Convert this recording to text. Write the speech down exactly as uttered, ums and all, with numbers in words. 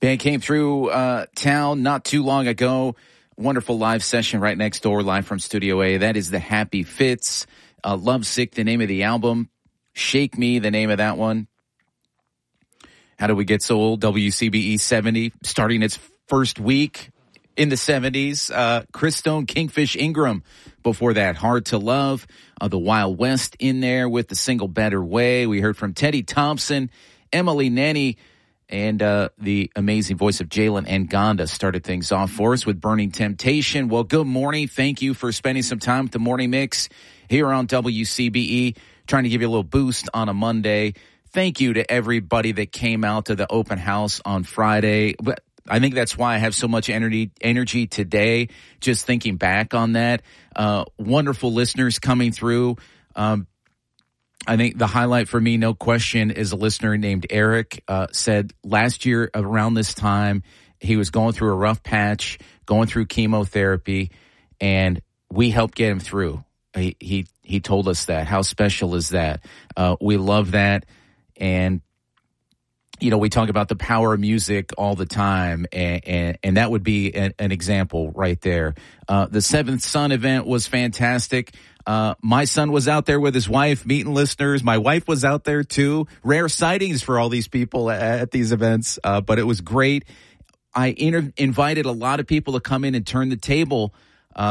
Band came through uh, town not too long ago. Wonderful live session right next door, live from Studio A. That is the Happy Fits. Uh, Lovesick, the name of the album. Shake Me, the name of that one. How do we get so old? W C B E seventy, starting its first week in the seventies. Uh, Chris Stone, Kingfish Ingram. Before that, Hard to Love. Uh, the Wild West in there with the single Better Way. We heard from Teddy Thompson, Emily Nenny, and uh, the amazing voice of Jalen Ngonda started things off for us with Burning Temptation. Well, good morning. Thank you for spending some time with the Morning Mix here on W C B E. Trying to give you a little boost on a Monday. Thank you to everybody that came out to the open house on Friday. But I think that's why I have so much energy energy today, just thinking back on that. Uh, wonderful listeners coming through. Um, I think the highlight for me, no question, is a listener named Eric, uh, said last year around this time, he was going through a rough patch, going through chemotherapy, and we helped get him through. He he, he told us that. How special is that? Uh, we love that. And, you know, we talk about the power of music all the time, and, and, and that would be an, an example right there. Uh, the Seventh Son event was fantastic. Uh, my son was out there with his wife meeting listeners. My wife was out there too. Rare sightings for all these people at, at these events, uh, but it was great. I inter- invited a lot of people to come in and turn the table